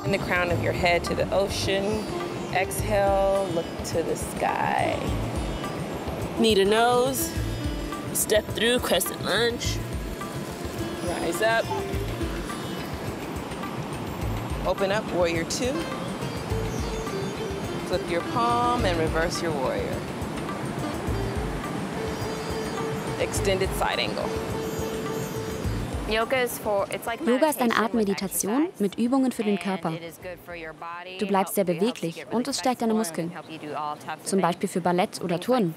In the crown of your head to the ocean. Exhale, look to the sky. Knee to nose. Step through, crescent lunge. Rise up. Open up, warrior two. Flip your palm and reverse your warrior. Extended side angle. Yoga ist eine Art Meditation mit Übungen für den Körper. Du bleibst sehr beweglich und es stärkt deine Muskeln. Zum Beispiel für Ballett oder Turnen.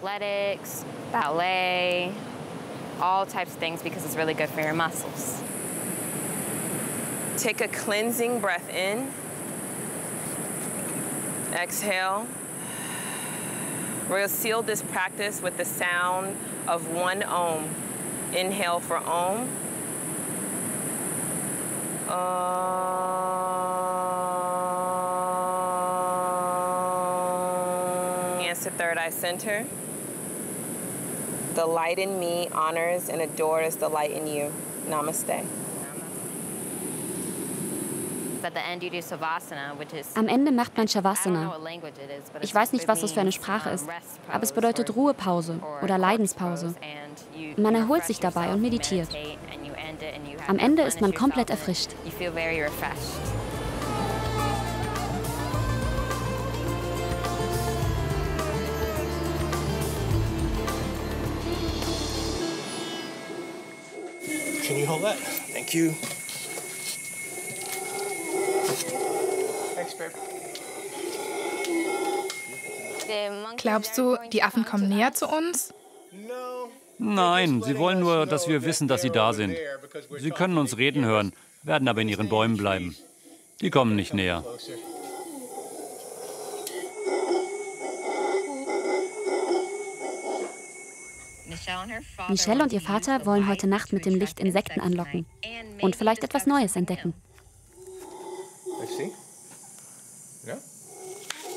Take a cleansing breath in. Exhale. We'll seal this practice with the sound of one Om. Inhale for Om. Answer third eye center. The light in me honors and adores the light in you. Namaste. Am Ende macht man Shavasana. Ich weiß nicht, was das für eine Sprache ist, aber es bedeutet Ruhepause oder Leidenspause. Man erholt sich dabei und meditiert. Am Ende ist man komplett erfrischt. Can you hold that? Thank you. Glaubst du, die Affen kommen näher zu uns? Nein, sie wollen nur, dass wir wissen, dass sie da sind. Sie können uns reden hören, werden aber in ihren Bäumen bleiben. Die kommen nicht näher. Michelle und ihr Vater wollen heute Nacht mit dem Licht Insekten anlocken und vielleicht etwas Neues entdecken. I see. Yeah.